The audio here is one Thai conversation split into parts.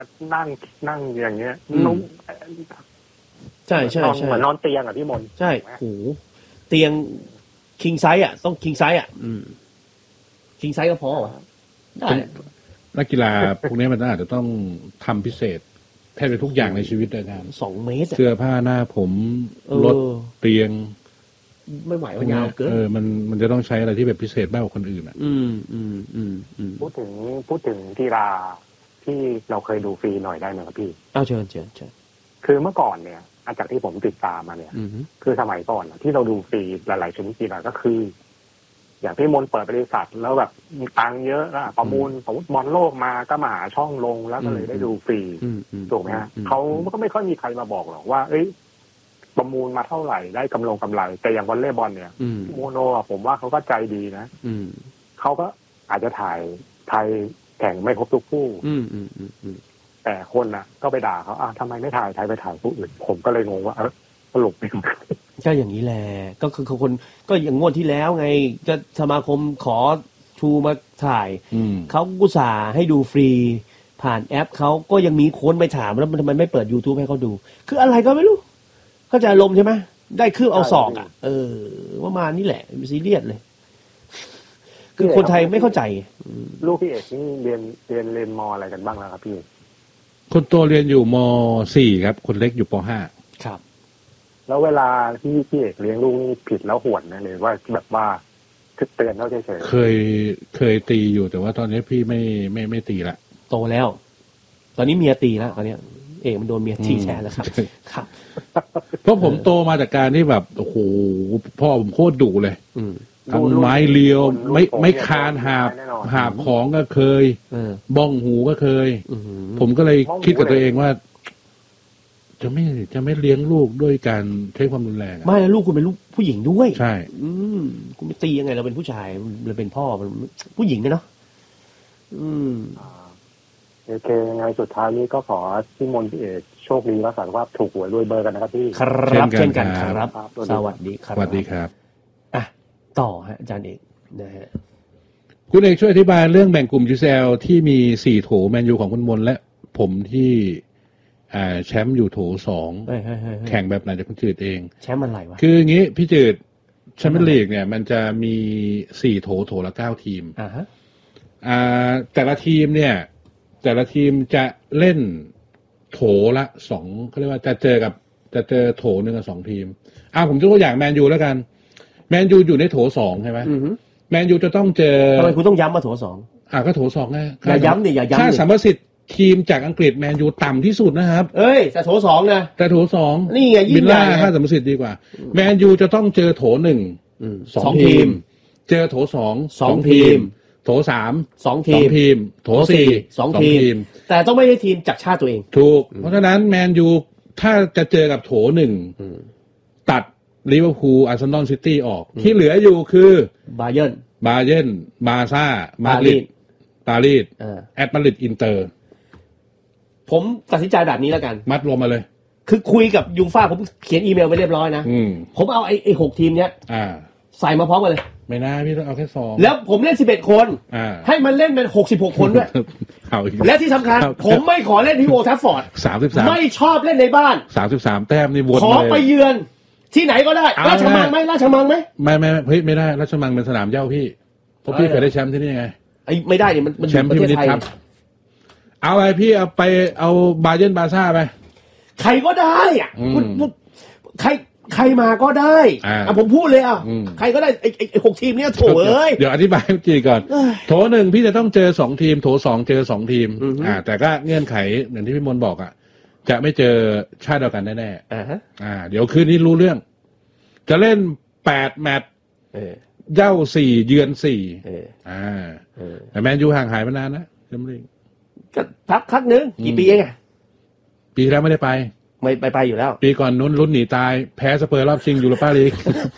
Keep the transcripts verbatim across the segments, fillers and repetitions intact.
นั่งนั่งอย่างเงี้ยนุ่มใช่ใช่ใช่เหมือนนอนเตียงอ่ะพี่มนใช่โหเตียงคิงไซส์อ่ะต้องคิงไซส์อ่ะคิงไซส์ก็พอได้นักกีฬาพวกนี้มันอาจจะต้องทำพิเศษแทบจะทุกอย่างในชีวิตเลยครับสองเมตรเสื้อผ้าหน้าผมรถเตียงไม่ไหวว่ายาวเกินเออมันมันจะต้องใช้อะไรที่แบบพิเศษมากกว่าคนอื่นอ่ะอืมอืมอืมอืมพูดถึงพูดถึงกีฬาที่เราเคยดูฟรีหน่อยได้ไหมครับพี่เอาเชิญเชิญเชิญคือเมื่อก่อนเนี่ยจากที่ผมติดตามมาเนี่ยคือสมัยก่อนที่เราดูฟรีหลายๆชนิดกีฬาก็คืออย่างพี่มนเปิดบริษัทแล้วแบบมีตังเยอะนะประมูลสมมติบอลโลกมาก็มาหาช่องลงแล้วก็เลยได้ดูฟรีถูกไหมฮะเขาก็ไม่ค่อยมีใครมาบอกหรอกว่าเอ้ยประมูลมาเท่าไหร่ได้กำลงกำไรแต่อย่างวอลเลย์บอลเนี่ยโมโนอ่ะผมว่าเขาก็ใจดีนะเขาก็อาจจะถ่ายไทยแข่งไม่ครบทุกคู่แต่คนน่ะก็ไปด่าเขาอ่ะทำไมไม่ถ่ายไทยไปถ่ายผู้อื่นผมก็เลยงงว่าเออสรุปเป็นก็อย่างนี้แหละก็คือคนก็อย่างงวดที่แล้วไงก็สมาคมขอชูมาถ่ายเขากุศลให้ดูฟรีผ่านแอปเขาก็ยังมีคนไปถามแล้วมันทำไมไม่เปิด YouTube ให้เขาดูคืออะไรก็ไม่รู้เข้าใจอารมณ์ใช่ไหมได้คืบเอาศอกอ่ะเออว่ามานี่แหละซีเรียสเลยคือคนไทยไม่เข้าใจลูกพี่เอกนี่เรียนเรียนเรียนมอะไรกันบ้างแล้วครับพี่คนโตเรียนอยู่ม.สี่ ครับคนเล็กอยู่ป.ห้าครับแล้วเวลาที่พี่เอกเลี้ยงลูกนี่ผิดแล้วหวนนะเลยว่าแบบว่าเตือนเขาเฉยๆเคยเคยตีอยู่แต่ว่าตอนนี้พี่ไม่ไม่ไม่ตีละโตแล้วตอนนี้เมียตีแล้วตอนนี้เอกมันโดนเมียตีแทนแล้วครับครับเพราะผมโตมาจากการที่แบบโอ้โหพ่อผมโคตรดุเลยทำไม้เลียวไม่ไม่คานหาบหาบของก็เคยบ้องหูก็เคยผมก็เลยคิดกับตัวเองว่าจะไม่จะไม่เลี้ยงลูกด้วยการใช้ความรุนแรงไม่แล้วลูกคุณเป็นลูกผู้หญิงด้วยใช่อืมคุณไม่ตียังไงเราเป็นผู้ชายเราเป็นพ่อผู้หญิงเนาะอืมโอเคยังไงสุดท้ายนี้ก็ขอพี่มนต์พี่เอกโชคดีรักษาสุขภาพถูกหวยรวยเบอร์กันนะครับพี่ครับเช่นกันครับสวัสดีครับสวัสดีครับอ่ะต่อฮะอาจารย์เอกนะฮะคุณเอกช่วยอธิบายเรื่องแบ่งกลุ่ม ยู ซี แอล ที่มีสี่โถแมนยูของคุณมนต์และผมที่อ่าแชมป์อยู่โถสองแข่งแบบไหนจะคุณจืดเองแชมป์อะไรวะคืออย่างนี้พี่จืดแชมเปี้ยนลีกเนี่ยมันจะมีสี่โถโถละเก้าทีมอ่าฮะอ่าแต่ละทีมเนี่ยแต่ละทีมจะเล่นโถละสองเขาเรียกว่าจะเจอกับจะเจอโถหนึ่งกับสองทีมอ่าผมยกตัวอย่างแมนยูแล้วกันแมนยูอยู่ในโถสองใช่ไหมแมนยูจะต้องเจอทำไมคุณต้องย้ำมาโถสองอ่าก็โถสองไงอย่าย้ำดิอย่าย้ำค่าสัมประสิทธิ์ทีมจากอังกฤษแมนยูต่ำที่สุดนะครับเอ้ยแต่โถสองนะแต่โถสองนี่ไงยิ่งใหญ่ค่าสัมประสิทธิ์ดีกว่าแมนยูจะต้องเจอโถหนึ่งสองทีมเจอโถสองสองทีมโถสามสองทีมโถสี่สองทีมแต่ต้องไม่ใช่ทีมจากชาติตัวเองถูกเพราะฉะนั้นแมนยูถ้าจะเจอกับโถหนึ่งตัดลิเวอร์พูลอาร์เซนอลซิตี้ออกที่เหลืออยู่คือบาเยิร์นบาเยิร์นบาร์ซ่ามาดริดปารีสแอตมาดริดอินเตอร์ผมตัดสินใจแบบนี้แล้วกันมัดรวมมาเลยคือคุยกับยูฟ่าผมเขียนอีเมลไปเรียบร้อยนะผมเอาไอ้ไอ้หกทีมเนี้ยใส่มาพร้อมกันเลยไม่น่าพี่ต้องเอาแค่สองแล้วผมเล่นสิบเอ็ดคนให้มันเล่นเป็นหกสิบหกคนด้วยและที่สำคัญผมไม่ขอเล่นที่โอทัฟฟอร์ดสามสิบสามไม่ชอบเล่นในบ้านสามสิบสามแต้มนี่วนขอไปเยือนที่ไหนก็ได้ราชมังไหมราชมังไหมไม่ไม่เฮ้ยไม่ได้ราชมังเป็นสนามเย้าพี่เพราะพี่เคยได้แชมป์ที่นี่ไงไอ้ไม่ได้เนี่ยมันแชมป์ที่ประเทศไทยเอาไปพี่เอาไปเอาบาเยิร์นบาร์ซ่าไปใครก็ได้อ่ะใครใครมาก็ได้อ่ะผมพูดเลยอ่ะใครก็ได้ไอ้ไอ้หกทีมเนี้ยโถเอ้ยเดี๋ยวอธิบายจีก่อนโถหนึ่งพี่จะต้องเจอสองทีมโถสองเจอสองทีมอ่าแต่ก็เงื่อนไขอย่างที่พี่มนต์บอกอ่ะจะไม่เจอชาติเดียวกันแน่ๆอ่าเดี๋ยวคืนนี้รู้เรื่องจะเล่นแปดแมตช์เย้าสี่เยือนสี่อ่าแต่แมนยูห่างหายมานานนะจำเรื่องก็พักพักนึงกี่ปีเองอ่ะปีแล้วไม่ได้ไปไม่ไปไปอยู่แล้วปีก่อนนู้นลุ้นหนีตายแพ้สเปอร์รอบชิงยูโรปาลีก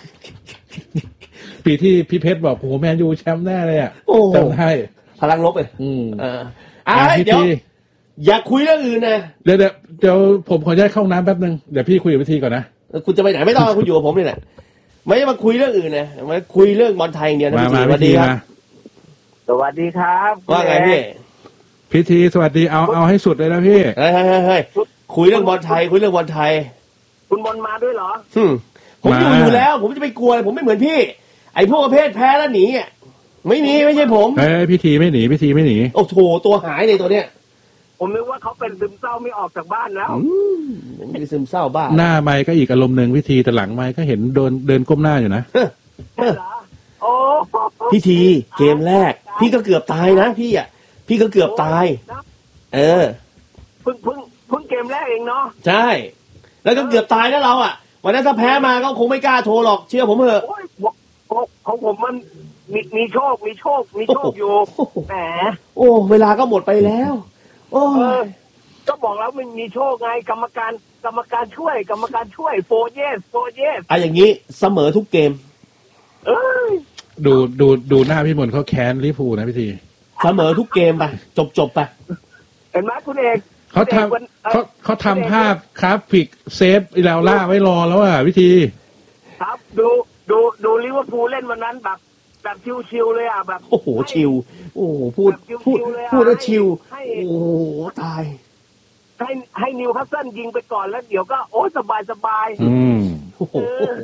ปีที่พี่เพชรบอกโอ้โหแมนยูแชมป์แน่เลยอ่ะจำได้พลังลบเลยอืมเอออ่าเดี๋ยวอย่าคุยเรื่องอื่นนะเดี๋ยวเดี๋ยวเดี๋ยวผมขอย้ายเข้าน้ำแป๊บนึงเดี๋ยวพี่คุยกับวิธีก่อนนะคุณจะไปไหนไม่ต้องคุณอยู่กับผมนี่แหละไม่มาคุยเรื่องอื่นนะมาคุยเรื่องบอลไทยอย่างเดียวนะพี่สวัสดีครับสวัสดีครับว่าไงพี่พิธีสวัสดีเอาเอาให้สุดเลยนะพี่เฮ้ยเฮ้ยเฮ้ยคุยเรื่องบอลไทยคุยเรื่องบอลไทยคุณบอลมาด้วยเหรอผมอยู่อยู่แล้วผมจะไปกลัวผมไม่เหมือนพี่ไอ้พวกประเภทแพ้แล้วหนีอ่ะไม่มีไม่ใช่ผมเฮ้ยพิธีไม่หนีพิธีไม่หนีโอ้โหตัวหายเลยตัวเนี้ยผมนึกว่าเขาเป็นซึมเศร้าไม่ออกจากบ้านแล้วไม่ได้ซึมเศร้าบ้าหน้าไมค์ก็อีกอารมณ์หนึ่งพิธีแต่หลังไมค์ก็เห็นเดินเดินก้มหน้าอยู่นะโอ้พิธีเกมแรกพี่ก็เกือบตายนะพี่อ่ะพี่ก็เกือบตายเออเพิ่งเพิ่งเพิ่งเกมแรกเองเนาะใช่แล้วก็เกือบตายแล้วเราอ่ะวันนั้นถ้าแพ้มาก็คงไม่กล้าโทรหรอกเชื่อผมเถอะของผมมันมีมีโชคมีโชคมีโชคอยู่แหมโอ้เวลาก็หมดไปแล้วโอ้ก็บอกแล้วมันมีโชคไงกรรมการกรรมการช่วยกรรมการช่วยโฟเยสโฟเยสอ่ะอย่างนี้เสมอทุกเกมเอ้ยดูดูดูหน้าพี่มนต์เขาแค้นลิเวอร์พูลนะพี่ทีเสมอทุกเกมไปจบจบไปเห็นไหมคุณเอกเขาทำเขาเขาทำภาพกราฟิกเซฟอีแล้วล่าไว้รอแล้วอ่ะพี่ทีครับดูดูดูลิเวอร์พูลเล่นวันนั้นแบบแบบชิวๆเลยอ่ะแบบโอ้โหชิวโอ้โหพูดพูดพูดแล้วชิวโอ้โหตายให้ให้นิวคาสเซิลยิงไปก่อนแล้วเดี๋ยวก็โอ้สบายสบายอืมโอ้โห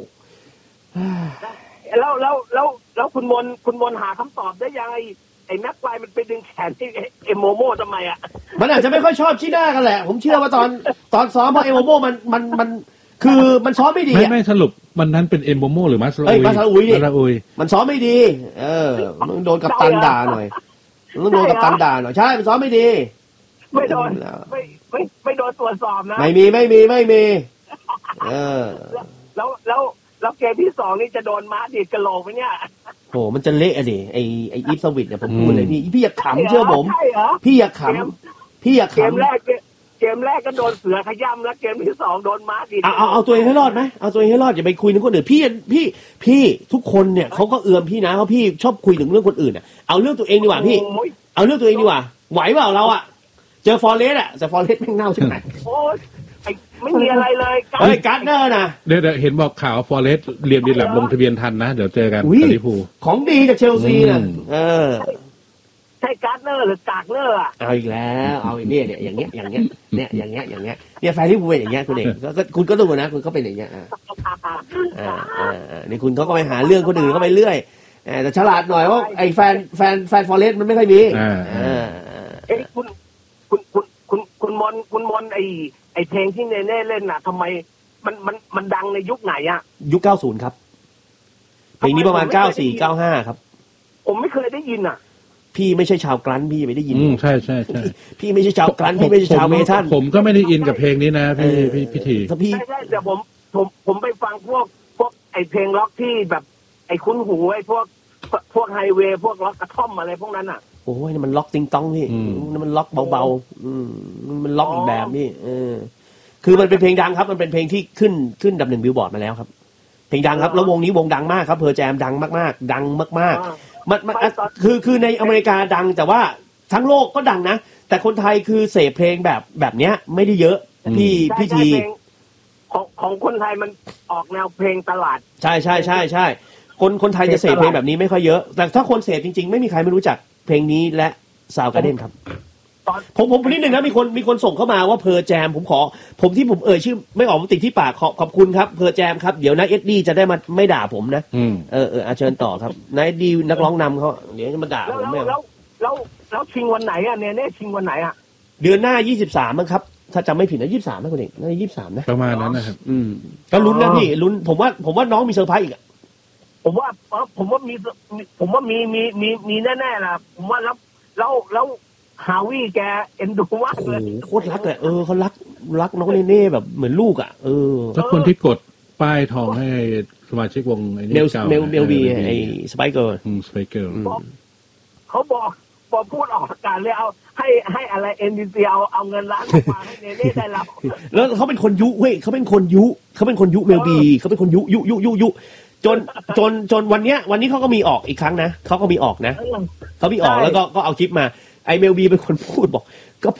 แล้วแล้วแล้วแล้วคุณมนคุณมนหาคำตอบได้ยังไงไอ้แม็กไกวมันไปดึงแขนที่เอโมโม่ทำไมอ่ะมันอาจจะไม่ค่อยชอบชี้หน้ากันแหละผมเชื่อว่าตอนตอนซ้อมเพราะเอโมโม่มันมันมันคือมันซ้อมไม่ดีไม่ไม่สรุปมันนั้นเป็นเอโมโม่หรือมาสลาอุยมาสลาอุยมาสลาอุยมันซ้อมไม่ดีเออมันโดนกัปตันด่าหน่อยมันโดนกัปตันด่าหน่อยใช่มันซ้อมไม่ดีไม่โดนไม่ไม่ไม่โดนตรวจสอบนะไม่มีไม่มีไม่มีเออแล้วแล้วแล้วเกมที่สองนี่จะโดนม้าดีดกระโหลกไหมเนี่ยโหมันจะเละอะดิไอไออีฟสวิตเนี่ยผมพูดเลยพี่พี่อยากขำเชื่อผมพี่อยากขำพี่อยากขำเกมแรกเกมแรกก็โดนเสือขย้ำแล้วเกมที่สองโดนม้าดีดเอาเอาเอาตัวเองให้รอดไหมเอาตัวเองให้รอดอย่าไปคุยถึงคนอื่นพี่พี่พี่ทุกคนเนี่ยเขาก็เอื้อมพี่นะเพราะพี่ชอบคุยถึงเรื่องคนอื่นอ่ะเอาเรื่องตัวเองดีกว่าพี่เอาเรื่องตัวเองดีกว่าไหวเปล่าเราอ่ะเจอฟอร์เรสต์อ่ะแต่ฟอร์เรสต์แม่งเน่าจังไหนโอ้ยไม่มีอะไรเลยเฮ้ยการ์ดเนอร์นะเดี๋ยวเห็นบอกข่าวฟอร์เรสต์เรียมดีหลับลงทะเบียนทันนะเดี๋ยวเจอกันลิเวอร์พูลของดีจากเชลซีนะเออใช่การ์ดเนอร์หรือกากเนอร์อ่ะเอาอีกแล้วเอาอีกเนี่ยเนี่ยอย่างเงี้ยอย่างเงี้ยเนี่ยอย่างเงี้ยอย่างเงี้ยเนี่ยแฟนลิเวอร์พูลอย่างเงี้ยคุณเองก็คุณก็ต้องดูนะคุณก็เป็นอย่างเงี้ยอ่าอ่าอ่านี่คุณเขาก็ไปหาเรื่องคนอื่นเขาไปเรื่อยแต่ฉลาดหน่อยว่าไอ้แฟนแฟนแฟนฟอร์เรสต์มันไม่ค่อยมีอ่าเอ้ยคุณคุณคุณคุณคุณมอนคุณมอนไอไอเพลงที่เนเน่เล่นน่ะทำไมมันมันมันดังในยุคไหนอ่ะยุคเก้าสิบครับเพลงนี้ประมาณเก้าสิบสี่ เก้าสิบห้าครับผมไม่เคยได้ยินอ่ะพี่ไม่ใช่ชาวกรันพี่ไม่ได้ยินอืมใช่ใช่ใช่พี่ไม่ใช่ชาวกรันพี่ไม่ใช่ชาวเมทัลผมก็ไม่ได้อินกับเพลงนี้นะพี่พี่พี่ทีใช่ใช่แต่ผมผมผมไปฟังพวกพวกไอเพลงล็อกที่แบบไอคุ้นหูไอพวกพวกไฮเวย์พวกล็อกกระท่อมอะไรพวกนั้นอ่ะโอ้ยนี่มันล็อกติงต้องพี่นี่มันล็อกเบาๆอืมมันล็อกอีกแบบนี่เออคือมันเป็นเพลงดังครับมันเป็นเพลงที่ขึ้นขึ้นดับหนึ่งบิลบอร์ดมาแล้วครับเพลงดังครับแล้ววงนี้วงดังมากครับเพอร์แจมดังมากๆดังมากๆมันมันคือคือในอเมริกาดังแต่ว่าทั้งโลกก็ดังนะแต่คนไทยคือเสพเพลงแบบแบบเนี้ยไม่ได้เยอะพี่พี่ทีของของคนไทยมันออกแนวเพลงตลาดใช่ใช่ใช่ใช่คนคนไทยจะเสพเพลงแบบนี้ไม่ค่อยเยอะแต่ถ้าคนเสพจริงๆไม่มีใครไม่รู้จักเพลงนี้และซาวการ์เด้นครับผมผมนิดนึงนะมีคนมีคนส่งเข้ามาว่าเพอร์แจมผมขอผมที่ผมเอ่ยชื่อไม่ออกติดที่ปากขอบขอบคุณครับเพอร์แจมครับเดี๋ยวนะเอ็ดดี้จะได้มาไม่ด่าผมนะเออเออเชิญต่อครับนายเอ็ดดี้นักร้องนำเขาเดี๋ยวจะมาด่าผมไม่แล้วแล้วแล้วชิงวันไหนอ่ะเนี่ยเนี่ยชิงวันไหนอ่ะเดือนหน้ายี่สิบสามมั้งครับถ้าจำไม่ผิดนะยี่สิบสามนะคุณเอกน่าจะยี่สิบสามนะประมาณนั้นนะครับอืมก็ลุ้นนะพี่ลุ้นผมว่าผมว่าน้องมีเซอร์ไพรส์อีกอ่ะผมว่าผมว่ามีผมว่ามีมีมีมีแน่ๆล่ะผมว่าแล้วแล้วแล้วฮาวี่แกเอ็นดูมากเลยโคตรรักเลยเออเขารักรักน้องเนเน่แบบเหมือนลูกอ่ะเออถ้าคนที่กดป้ายทองให้สมาชิกวงไอ้นี่เจ้าเมลเมลบีไอ้สไปเกอร์อืมสไปเกอร์เขาบอกพอพูดออกอากาศเลยเอาให้ให้อะไรเอ็นดีซีเอาเอาเงินล้านมาให้เนเน่ได้แล้วแล้วเขาเป็นคนยุเว้ยเขาเป็นคนยุเขาเป็นคนยุเมลบีเขาเป็นคนยุยุยุยุยุจนจนจนวันเนี้ยวันนี้เขาก็มีออกอีกครั้งนะเขาก็มีออกนะเขามีออกแล้วก็ก็เอาคลิปมาไอเมลบีเป็นคนพูดบอกก็เพราะ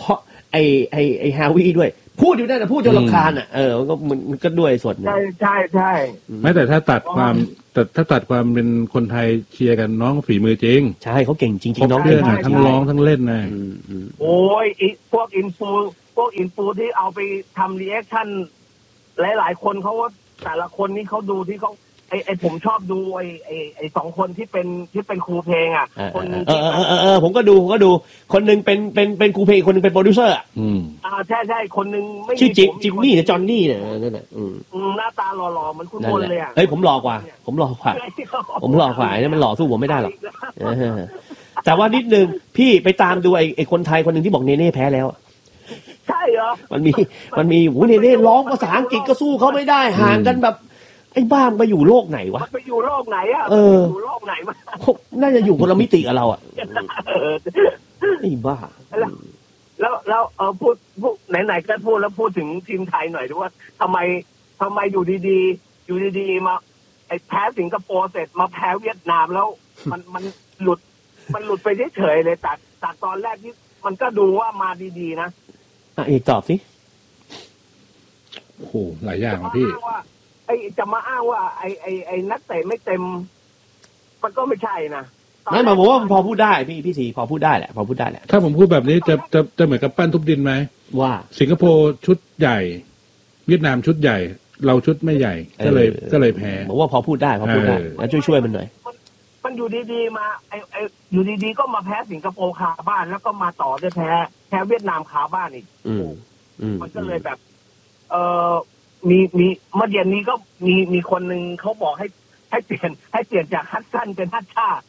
ไอ้ไอ้ไอ้ฮาวีด้วยพูดอยู่นั่นนะพูดจนรำคาญอ่ะเออมันก็มันก็ด้วยส่วนใช่ใช่ใช่ไม่แต่ถ้าตัดความแต่ถ้าตัดความเป็นคนไทยเชียร์กันน้องฝีมือจริงใช่เขาเก่งจริงๆน้องเก่งทั้งร้องทั้งเล่นนะโอ้ยพวกอินฟูพวกอินฟูที่เอาไปทำรีแอคชั่นหลายๆคนเขาว่าแต่ละคนนี่เขาดูที่เขาไอไอผมชอบดูไอไอไอสองคนที่เป็นที่เป็นครูเพลงอ่ะคนนึงเออเออเออผมก็ดูผมก็ดูคนนึงเป็นเป็นเป็นครูเพลงคนนึงเป็นโปรดิวเซอร์อ่ะอืมอ่าใช่ใช่คนนึงไม่ชื่อจิจิมมี่หรือจอห์นนี่เนี่ยนั่นแหละอืมหน้าตาหล่อๆเหมือนคุณมนเลยอ่ะเฮ้ยผมหล่อกว่าผมหล่อกว่าผมหล่อกว่าเนี่ยมันหล่อสู้ผมไม่ได้หรอกแต่ว่านิดนึงพี่ไปตามดูไอไอคนไทยคนนึงที่บอกเนเน่แพ้แล้วใช่เหรอมันมีมันมีโหเนเน่ร้องภาษาอังกฤษก็สู้เขาไม่ได้ห่างกันแบบไอ้บ้าไปอยู่โลกไหนวะไปอยู่โลกไหนอ่ะอยู่โลกไหนมาน่าจะอยู่คนละมิติกับเราอ่ะไอ้บ้าแล้วแล้วเออพูดพูดไหนๆก็พูดแล้วพูดถึงทีมไทยหน่อยด้วยว่าทำไมทำไมอยู่ดีๆอยู่ดีๆมาไอ้แพ้สิงคโปร์เสร็จมาแพ้เวียดนามแล้วมันมันหลุดมันหลุดไปเฉยๆเลยจากจากตอนแรกที่มันก็ดูว่ามาดีๆนะอ่ะเอกตอบสิโอ้โหหลายอย่างพี่ไอ้จะมาอ้างว่าไอ้ไอ้ไอ้นักเตะไม่เต็มมันก็ไม่ใช่นะนั่นหมายความว่าพอพูดได้พี่พี่สีพอพูดได้แหละพอพูดได้แหละถ้าผมพูดแบบนี้จะจะจะเหมือนกับปั้นทุบดินไหมว่าสิงคโปร์ชุดใหญ่เวียดนามชุดใหญ่เราชุดไม่ใหญ่ก็เลยก็เลยแพ้บอกว่าพอพูดได้พอพูดได้แล้วช่วยช่วยมันหน่อยมันอยู่ดีๆมาไอ้ไอ้อยู่ดีๆก็มาแพ้สิงคโปร์คาบ้านแล้วก็มาต่อด้วยแพ้แพ้เวียดนามคาบ้านอีกมันก็เลยแบบเออมีมีเมื่อเย็นนี้ก็มีมีคนหนึ่งเขาบอกให้ให้เปลี่ยนให้เปลี่ยนจากฮัตซันเป็นฮัตชา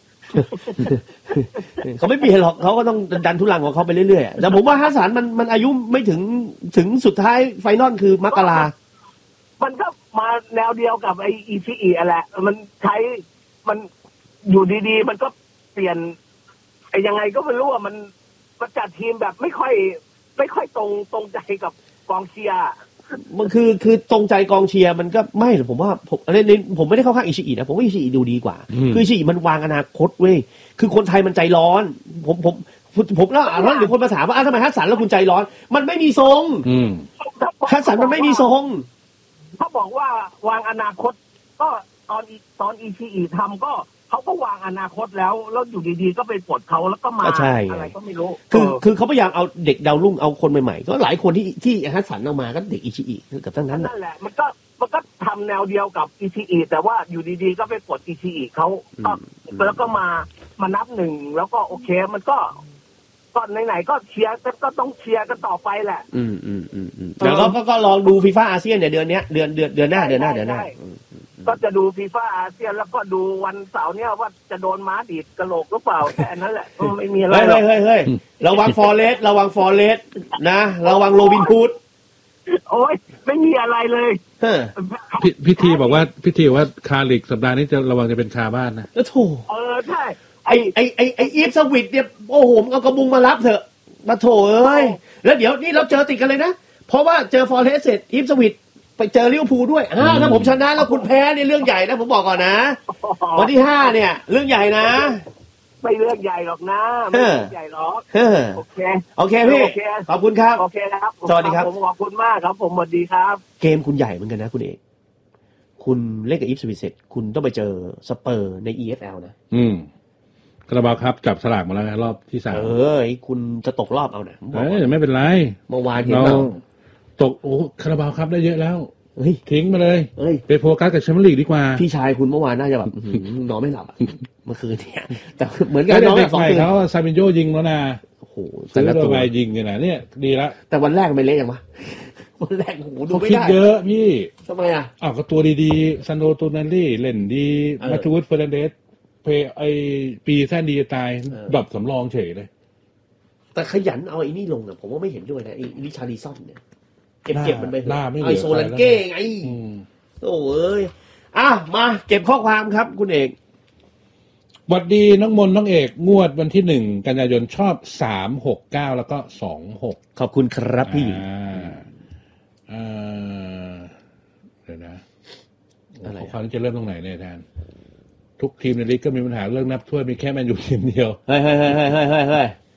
เขาไม่เปลี่ยนหรอกเขาก็ต้องดันทุลังของเขาไปเรื่อยๆแต่ผมว่าฮัสสันมันมันอายุไม่ถึงถึงสุดท้ายไฟนอลคือมกรามันก็มาแนวเดียวกับไออีซีอีแหละมันใช้มันอยู่ดีๆมันก็เปลี่ยนไอยังไงก็ไม่รู้ว่ามันมันจัดทีมแบบไม่ค่อยไม่ค่อยตรงตรงใจกับกองเชียร์มันคือคือตรงใจกองเชียร์มันก็ไม่หรอกผมว่าผมอันนี้ผมไม่ได้เข้าข้างอิชิอินะผมว่าอิชิอิดูดีกว่าคืออิชิอิมันวางอนาคตเว้ยคือคนไทยมันใจร้อนผมผมผมแล้วอ่านหรือคนมาถามว่าอ้าวทำไมฮัสสันแล้วคุณใจร้อนมันไม่มีทรงฮัสสันมันไม่มีทรงถ้าบอกว่าวางอนาคตก็ตอนตอนอิชิอิทำก็เขาก็วางอนาคตแล้วแล้วอยู่ดีๆก็ไปปลดเขาแล้วก็มาอะไรก็ไม่รู้คือคือเขาพยายามเอาเด็กดาวรุ่งเอาคนใหม่ๆก็หลายคนที่ที่ฮัสสันเอามาก็เด็กอิชิอิกับทั้งนั้นนั่นแหละมันก็มันก็ทำแนวเดียวกับอิชิอิแต่ว่าอยู่ดีๆก็ไปปลดอิชิอิเขาก็แล้วก็มามานับหนึ่งแล้วก็โอเคมันก็ก็ไหนๆก็เชียร์ก็ต้องเชียร์กันต่อไปแหละอืมอืมอืมอืมแล้วก็ก็ลองดูฟีฟ่าอาเซียนเนี่ยเดือนนี้เดือนเดือนเดือนหน้าเดือนหน้าเดือนหน้าก็จะดูฟีฟ่าอาเซียนแล้วก็ดูวันเสาร์เนี่ยว่าจะโดนม้าดีดกระโหลกหรือเปล่าแค่นั้นแหละไม่มีอะไรเฮ้ยเฮ้ยเฮ้ยระวังฟอร์เรสระวังฟอร์เรสนะระวังโรบินฮูดโอ้ยไม่มีอะไรเลยพิธีบอกว่าพิธีว่าคาลิกสัปดาห์นี้จะระวังจะเป็นคาบ้านนะโถ่เออใช่ไอไอไอไออีฟสวิตเนี่ยโอ้โหเอากระบุงมารับเถอะมาโถเอ้ยแล้วเดี๋ยวนี่เราเจอติดกันเลยนะเพราะว่าเจอฟอร์เรสเสร็จอีฟสวิตไปเจอลิเวอร์พูลด้วยอ่าถ้าผมชนะแล้วคุณแพ้นี่เรื่องใหญ่นะผมบอกก่อนนะวันที่ห้าเนี่ยเรื่องใหญ่นะไม่เรื่องใหญ่หรอกนะไม่เรื่องใหญ่หรอกโอเคโอเคพี่ขอบคุณครับโอเคนะครับสวัสดีครับผมขอบคุณมากครับผมสวัสดีครับเกมคุณใหญ่เหมือนกันนะคุณเอกคุณเล่นกับอีฟสวิตเสร็จคุณต้องไปเจอสเปอร์ใน อี เอฟ แอล นะอืมคาราบาวครับจับสลากมาแล้วนะรอบที่สามเออคุณจะตกรอบเอาเนี่ยเอ้ยไม่เป็นไรเมื่อวานเห็นเราตกโอ้คาราบาวครับได้เยอะแล้วทิ้งมาเลยไปโฟกัสกับแชมเปี้ยนลีกดีกว่าพี่ชายคุณเมื่อวานน่าจะแบบนอนไม่หลับเมื่อคืนเนี่ยแต่เหมือนกันน้องแบบสองคืนเขาซาบินโยยิงแล้วนะโอ้โหซื้อตัวไปยิงกันนะเนี่ยดีแล้วแต่วันแรกไม่เละยังวะวันแรกโอ้โหดูไม่ได้คิดเยอะพี่ทำไมอ่ะอ้าวก็ตัวดีๆซันโดตูนันลี่เล่นดีมาทูสเฟอร์นันเดสเพย์ไอปีแซนดีตายแบบสำรองเฉยเลยแต่ขยันเอาไอ้นี่ลงอ่ะผมว่าไม่เห็นด้วยนะไอ้ริชาร์ลิสันเนี่ยเก็บเก็บมันไปไอโซลันเก้ไงโอ้เอ้ยอ่ะมาเก็บข้อความครับคุณเอกสวัสดีน้องมนน้องเอกงวดวันที่หนึ่งกันยายนชอบสามหกเก้าแล้วก็สองหกขอบคุณครับพี่อ่าเดี๋ยวนะอะไรคราวนี้จะเริ่มตรงไหนเนี่ยแทนทุกทีมในลีกก็มีปัญหาเรื่องนับถ้วยมีแค่แมนยูทีมเดียวเฮ้ยเฮ้ยเฮ้ยเฮ้ยเฮ้ยเฮ้ย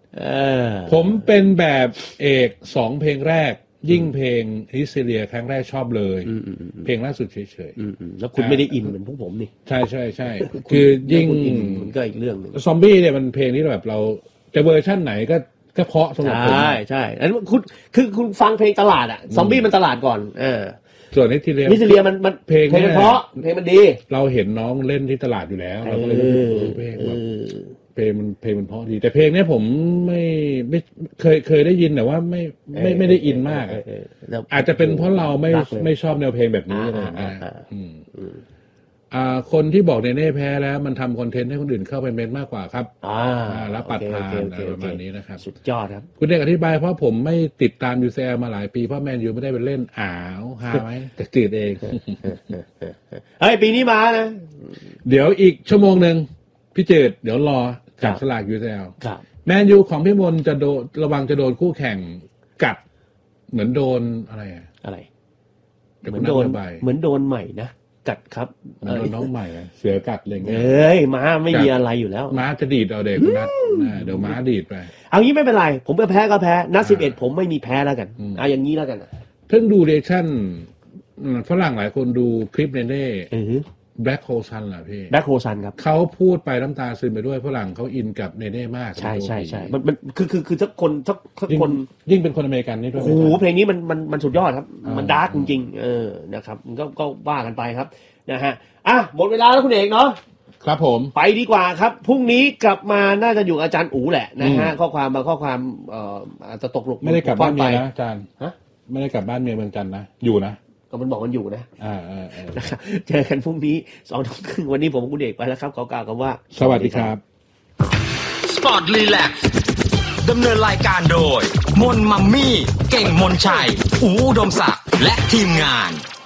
ผมเป็นแบบเอกสองเพลงแรกยิ่งเพลงฮิสเทียครั้งแรกชอบเลยเพลงล่าสุดเฉยๆแล้วคุณไม่ได้อินเหมือนพวกผมนี่ใช่ใช่ใช่คือยิ่งมันก็อีกเรื่องนึงซอมบี้เนี่ยมันเพลงที่แบบเราจะเวอร์ชั่นไหนก็ก็เพราะสำหรับผมใช่ใช่อันนี้คุณคือคุณฟังเพลงตลาดอ่ะซอมบี้มันตลาดก่อนเออส่วนฮิสเทียฮิสเทียมันมันเพลงมันเพราะเพลงมันดีเราเห็นน้องเล่นที่ตลาดอยู่แล้วเราก็เลยเพลงแบบเพลงมันเพลงมันเพราะดีแต่เพลงนี้ผมไม่ไม่เคยเคยได้ยินแต่ว่าไม่ไม่ไม่ได้อินมากอาจจะเป็นเพราะเราไม่ไม่ชอบแนวเพลงแบบนี้เลยนะอ่าคนที่บอกเนเน่แพ้แล้วมันทำคอนเทนต์ให้คนอื่นเข้าไปเมนมากกว่าครับอ่าแล้วปัดผ่านอะไรประมาณนี้นะครับสุดยอดครับคุณเด็กอธิบายเพราะผมไม่ติดตามยูซีแอลมาหลายปีเพราะแมนยูไม่ได้ไปเล่นอ้าวหาไหมแต่จืดเองเฮ้ยปีนี้มานะเดี๋ยวอีกชั่วโมงหนึ่งพี่จืดเดี๋ยวรอจับสลากยูซีแอลแมนยูของพี่มนจะโดนระวังจะโดนคู่แข่งกัดเหมือนโดนอะไรอะไรเหมือนโดนเหมือนโดนใหม่นะกัดครับโดนน้องใหม่เสือกัดอะไรเงี้ยเอ้ยม้าไม่มีอะไรอยู่แล้วม้าจะดีดเอาเด็กนัดเดี๋ยวม้าดีดไปเอางี้ไม่เป็นไรผมก็แพ้ก็แพ้นัดสิบเอ็ดผมไม่มีแพ้แล้วกันเอาอย่างนี้แล้วกันเพิ่งดูเรชั่นฝรั่งหลายคนดูคลิปเนเน่แบล็คโฮซันเหรอพี่แบล็คโฮซันครับเขาพูดไปน้ำตาซึมไปด้วยฝรั่งเขาอินกับเนเน่มากใช่ใช่ใช่มันมันคือคือคือทุกคนทุกทุกคนยิ่งเป็นคนอเมริกันนี่ด้วยโอ้โหเพลงนี้มันมันมันสุดยอดครับมันดาร์กจริงๆเออนะครับมันก็ก็ว่ากันไปครับนะฮะอ่ะหมดเวลาแล้วคุณเอกเนาะครับผมไปดีกว่าครับพรุ่งนี้กลับมาน่าจะอยู่อาจารย์อู๋แหละนะฮะข้อความบางข้อความเอ่ออาจจะตกหลุมไม่ได้กลับบ้านเมียนะอาจารย์ฮะไม่ได้กลับบ้านเมียเมืองจันทร์นะอยู่นะก็มันบอกมันอยู่นะอ่าอ่านะครับเจอกันพรุ่งนี้สองทุ่มครึ่งวันนี้ผมคุณเอกไปแล้วครับขอกล่าวคำว่าสวัสดีครับ Sport Relax ดำเนินรายการโดยมนมัมมี่เก่งมนชัยอู๋อุดมศักดิ์และทีมงาน